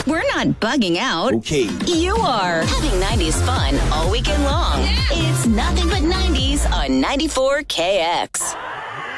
We're not bugging out. Okay. You are. Having 90s fun all weekend long. It's nothing but 90s on 94KX.